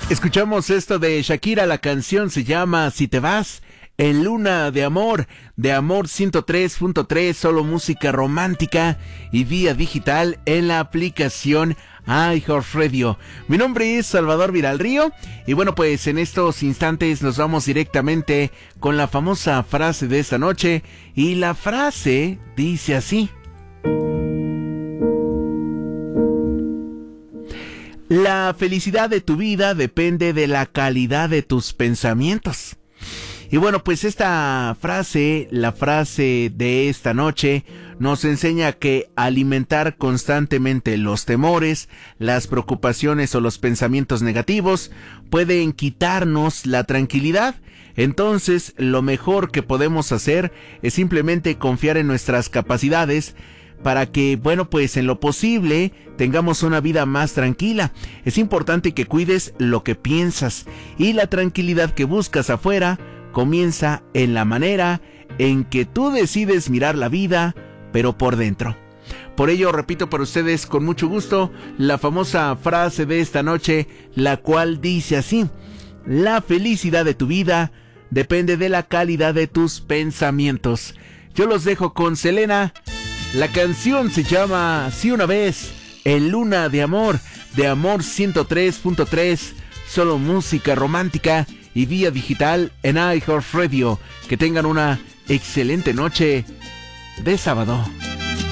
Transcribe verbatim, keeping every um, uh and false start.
Escuchamos esto de Shakira, la canción se llama Si te vas, en Luna de Amor, de Amor ciento tres punto tres, solo música romántica y vía digital en la aplicación iHeartRadio. Mi nombre es Salvador Viralrío y bueno, pues en estos instantes nos vamos directamente con la famosa frase de esta noche y la frase dice así: la felicidad de tu vida depende de la calidad de tus pensamientos. Y bueno, pues esta frase, la frase de esta noche, nos enseña que alimentar constantemente los temores, las preocupaciones o los pensamientos negativos pueden quitarnos la tranquilidad. Entonces, lo mejor que podemos hacer es simplemente confiar en nuestras capacidades para que, bueno, pues en lo posible tengamos una vida más tranquila. Es importante que cuides lo que piensas y la tranquilidad que buscas afuera comienza en la manera en que tú decides mirar la vida, pero por dentro. Por ello, repito para ustedes con mucho gusto la famosa frase de esta noche, la cual dice así: la felicidad de tu vida depende de la calidad de tus pensamientos. Yo los dejo con Selena. La canción se llama Si una vez, en Luna de Amor, de Amor ciento tres punto tres, solo música romántica y vía digital en iHeartRadio. Que tengan una excelente noche de sábado.